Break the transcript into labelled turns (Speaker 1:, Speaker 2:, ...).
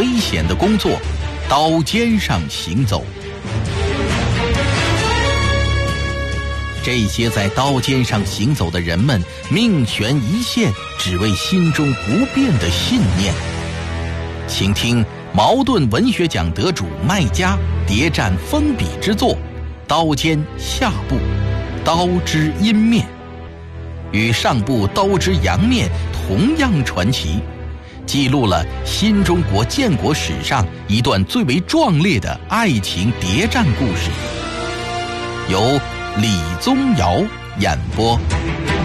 Speaker 1: 危险的工作，刀尖上行走。这些在刀尖上行走的人们，命悬一线，只为心中不变的信念。请听茅盾文学奖得主麦家谍战封笔之作《刀尖下部刀之阴面》，与上部刀之阳面同样传奇，记录了新中国建国史上一段最为壮烈的爱情谍战故事。由李宗尧演播。